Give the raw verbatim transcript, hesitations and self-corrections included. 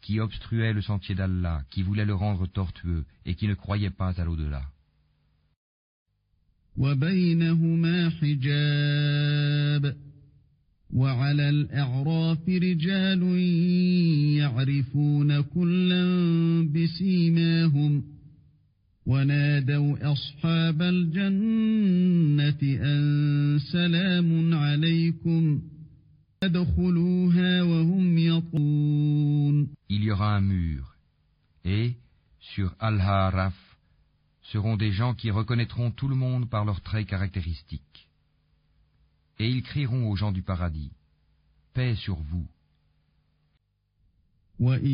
qui obstruaient le sentier d'Allah, qui voulaient le rendre tortueux et qui ne croyaient pas à l'au-delà. وبينهما حجاب وعلى الأعراف رجال يعرفون كلا بسيماهم ونادوا أصحاب الجنة أن سلام عليكم ادخلوها وهم يطوفون. Il y aura un mur, et, sur Al-Ha'raf, seront des gens qui reconnaîtront tout le monde par leurs traits caractéristiques. Et ils crieront aux gens du paradis, « Paix sur vous ».